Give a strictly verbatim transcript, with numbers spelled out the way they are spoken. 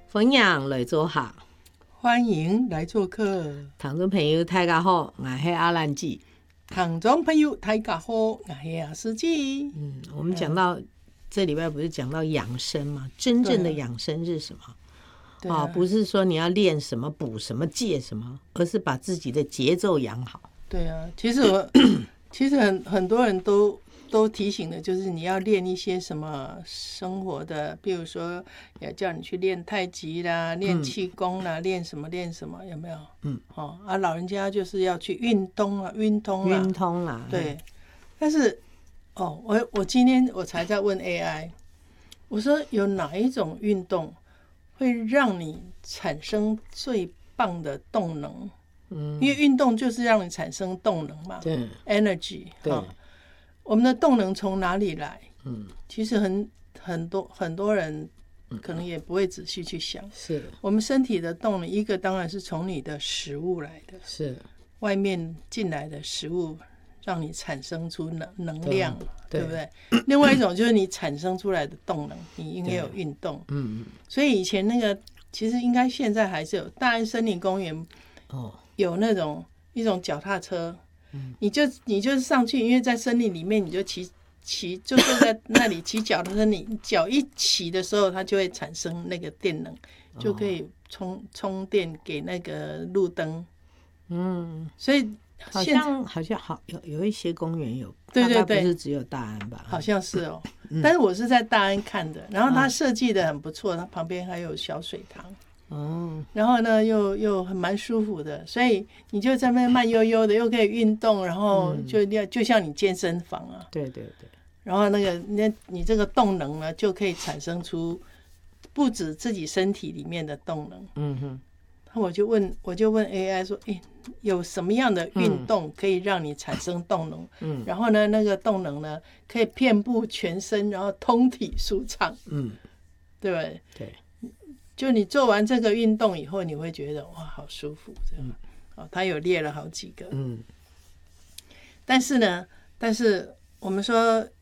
分享来做客， 欢迎来做客。 听众朋友大家好，我是阿兰姐。 听众朋友大家好，我是阿司机。 嗯，我们讲到、嗯、这礼拜不是讲到养生吗？真正的养生是什么？啊, 啊，不是说你要练什么、补什么、戒什么，而是把自己的节奏养好。 对啊，其实我其实很很多人都都提醒的，就是你要练一些什么生活的，比如说也叫你去练太极啦、练气功啦、练、嗯、什么练什么，有没有？嗯，哦啊，老人家就是要去运动啊，运通啦， 运通啦， 对。嗯、但是哦，我我今天我才在问 A I， 我说有哪一种运动会让你产生最棒的动能？嗯，因为运动就是让你产生动能嘛，对 ，energy， 对、哦，我们的动能从哪里来？嗯，其实很很多很多人可能也不会仔细去想，是我们身体的动能，一个当然是从你的食物来的，是外面进来的食物让你产生出能能量， 对, 对不对？另外一种就是你产生出来的动能，你应该有运动，嗯，所以以前那个其实应该现在还是有大安森林公园哦。有那种一种脚踏车，嗯、你就你就是上去，因为在森林里面，你就骑骑就坐在那里骑脚踏车，你脚一骑的时候，它就会产生那个电能，哦、就可以充充电给那个路灯。嗯，所以好像好像好有有一些公园有， 对对对， 不是只有大安吧？ 好像是哦，嗯、但是我是在大安看的，然后它设计的很不错，它旁边还有小水塘。哦，然后呢，又又很蛮舒服的，所以你就在那边慢悠悠的，又可以运动，然后就要、嗯、就像你健身房啊， 对对对， 然后那个那你这个动能呢，就可以产生出不止自己身体里面的动能。嗯哼，我就问我就问 A I 说，哎，有什么样的运动可以让你产生动能？嗯，然后呢，那个动能呢，可以遍布全身，然后通体舒畅。嗯，对不对？对。就你做完这个运动以后，你会觉得哇，好舒服，这样。哦，他有列了好几个。嗯。但是呢，但是我们说